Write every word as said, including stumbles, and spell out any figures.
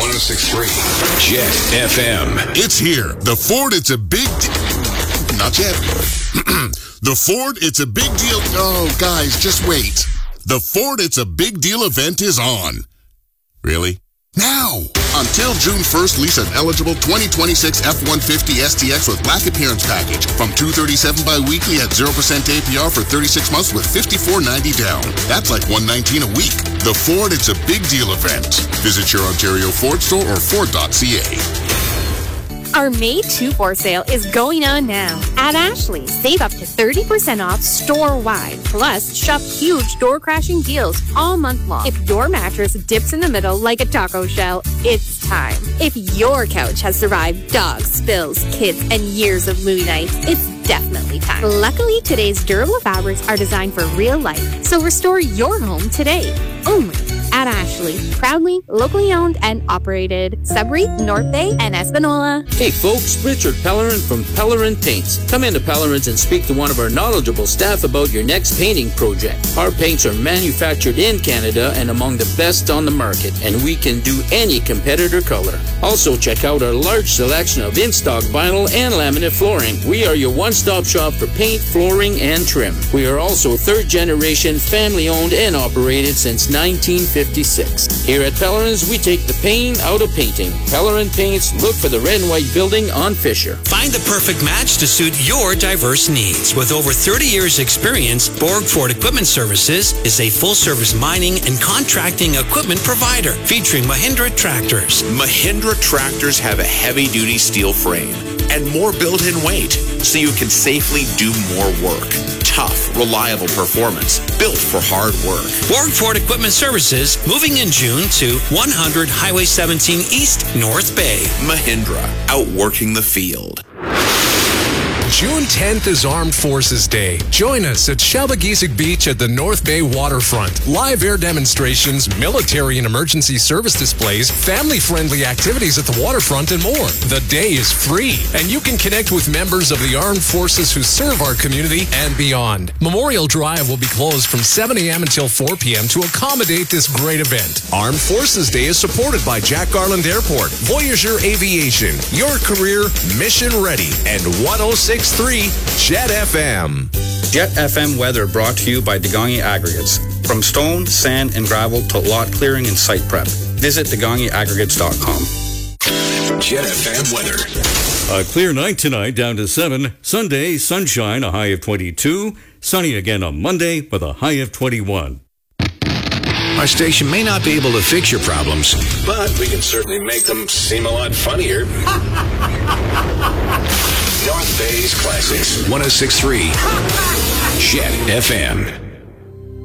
one oh six point three Jet F M. It's here. The Ford, it's a big... Not yet. The Ford, it's a big deal... Oh, guys, just wait. The Ford, it's a big deal event is on. Really? Now! Until June first, lease an eligible twenty twenty-six F one fifty S T X with black appearance package from two hundred thirty-seven dollars bi-weekly at zero percent A P R for thirty-six months with fifty-four ninety down. That's like one hundred nineteen dollars a week. The Ford, it's a big deal event. Visit your Ontario Ford store or Ford dot C A. Our May two four sale is going on now. At Ashley's, save up to thirty percent off store-wide. Plus, shop huge door-crashing deals all month long. If your mattress dips in the middle like a taco shell, it's time. If your couch has survived dogs, spills, kids, and years of movie nights, it's definitely time. Luckily, today's durable fabrics are designed for real life, so restore your home today. Only at Ashley. Proudly, locally owned and operated. Sudbury, North Bay, and Espanola. Hey folks, Richard Pellerin from Pellerin Paints. Come into Pellerins and speak to one of our knowledgeable staff about your next painting project. Our paints are manufactured in Canada and among the best on the market, and we can do any competitor color. Also, check out our large selection of in-stock vinyl and laminate flooring. We are your one-stop shop for paint, flooring, and trim. We are also third-generation, family-owned and operated since nineteen fifty-six. Here at Pellerins, we take the pain out of painting. Pellerin Paints, look for the red and white building on Fisher. Find the perfect match to suit your diverse needs. With over thirty years experience, Borg Ford Equipment Services is a full-service mining and contracting equipment provider featuring Mahindra tractors. Mahindra tractors have a heavy-duty steel frame and more built-in weight, so you can safely do more work. Tough, reliable performance, built for hard work. Borg Ford Equipment Services, moving in June to one hundred Highway seventeen East, North Bay. Mahindra, outworking the field. June tenth is Armed Forces Day. Join us at Shalbagisig Beach at the North Bay waterfront. Live air demonstrations, military and emergency service displays, family-friendly activities at the waterfront, and more. The day is free, and you can connect with members of the armed forces who serve our community and beyond. Memorial Drive will be closed from seven a.m. until four p.m. to accommodate this great event. Armed Forces Day is supported by Jack Garland Airport, Voyager Aviation, your career mission ready, and one oh six point three Jet F M. Jet F M weather brought to you by Degongi Aggregates. From stone, sand, and gravel to lot clearing and site prep. Visit degongi aggregates dot com. Jet F M weather. A clear night tonight, down to seven. Sunday, sunshine, a high of twenty-two. Sunny again on Monday with a high of twenty-one. Our station may not be able to fix your problems, but we can certainly make them seem a lot funnier. North Bay's Classics, one oh six point three Jet F M.